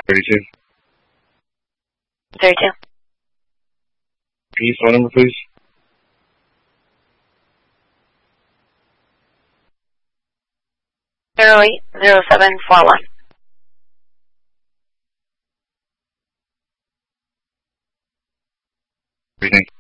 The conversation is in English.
32. 32. Can you phone number, please? 080741. Everything.